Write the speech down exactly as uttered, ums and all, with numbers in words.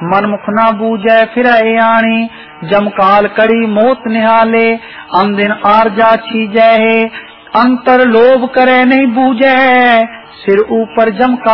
मन मुख ना बूझे फिर आणी, जमकाल कड़ी मोत निहाले, अंदिन आरजा छीजै है, अंतर लोभ करे नहीं बूझे, सिर ऊपर जमकाल